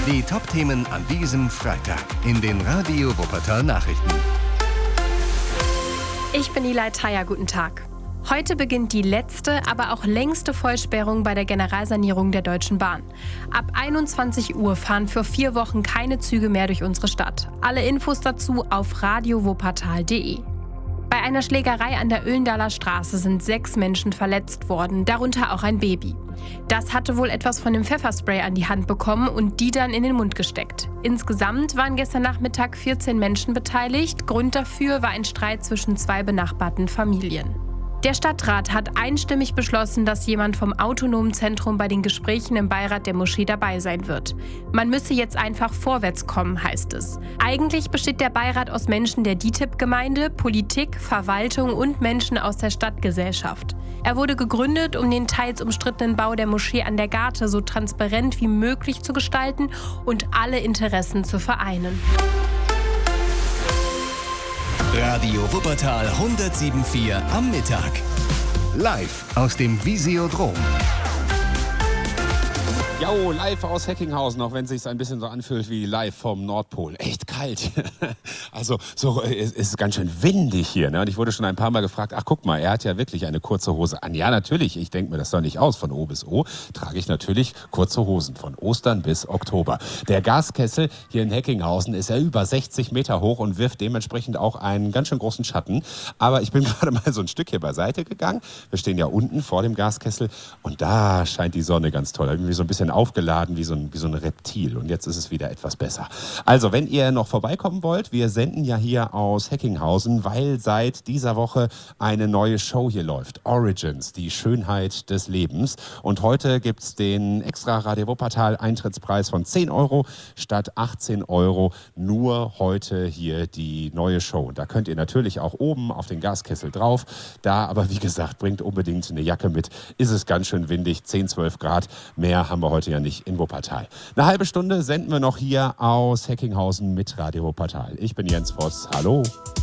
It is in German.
Die Top-Themen an diesem Freitag in den Radio Wuppertal Nachrichten. Ich bin Eli Theier, guten Tag. Heute beginnt die letzte, aber auch längste Vollsperrung bei der Generalsanierung der Deutschen Bahn. Ab 21 Uhr fahren für 4 Wochen keine Züge mehr durch unsere Stadt. Alle Infos dazu auf radiowuppertal.de. Bei einer Schlägerei an der Oelendaler Straße sind 6 Menschen verletzt worden, darunter auch ein Baby. Das hatte wohl etwas von dem Pfefferspray an die Hand bekommen und die dann in den Mund gesteckt. Insgesamt waren gestern Nachmittag 14 Menschen beteiligt. Grund dafür war ein Streit zwischen 2 benachbarten Familien. Der Stadtrat hat einstimmig beschlossen, dass jemand vom Autonomen Zentrum bei den Gesprächen im Beirat der Moschee dabei sein wird. Man müsse jetzt einfach vorwärts kommen, heißt es. Eigentlich besteht der Beirat aus Menschen der DİTİB-Gemeinde, Politik, Verwaltung und Menschen aus der Stadtgesellschaft. Er wurde gegründet, um den teils umstrittenen Bau der Moschee an der Garte so transparent wie möglich zu gestalten und alle Interessen zu vereinen. Radio Wuppertal 107.4 am Mittag. Live aus dem Visiodrom. Jo, live aus Heckinghausen, auch wenn es sich ein bisschen so anfühlt wie live vom Nordpol. Echt kalt. Also so, es ist ganz schön windig hier. Ne? Und ich wurde schon ein paar Mal gefragt, ach guck mal, er hat ja wirklich eine kurze Hose an. Ja, natürlich, ich denke mir das doch nicht aus. Von O bis O trage ich natürlich kurze Hosen, von Ostern bis Oktober. Der Gaskessel hier in Heckinghausen ist ja über 60 Meter hoch und wirft dementsprechend auch einen ganz schön großen Schatten. Aber ich bin gerade mal so ein Stück hier beiseite gegangen. Wir stehen ja unten vor dem Gaskessel und da scheint die Sonne ganz toll. Irgendwie so ein bisschen aufgeladen wie so ein Reptil. Und jetzt ist es wieder etwas besser. Also, wenn ihr noch vorbeikommen wollt, wir senden ja hier aus Heckinghausen, weil seit dieser Woche eine neue Show hier läuft. Origins, die Schönheit des Lebens. Und heute gibt es den extra Radio Wuppertal Eintrittspreis von 10 Euro statt 18 Euro. Nur heute hier die neue Show. Und da könnt ihr natürlich auch oben auf den Gaskessel drauf. Da aber, wie gesagt, bringt unbedingt eine Jacke mit. Ist es ganz schön windig, 10, 12 Grad. Mehr haben wir heute ja nicht in Wuppertal. Eine halbe Stunde senden wir noch hier aus Heckinghausen mit Radio Wuppertal. Ich bin Jens Voss. Hallo.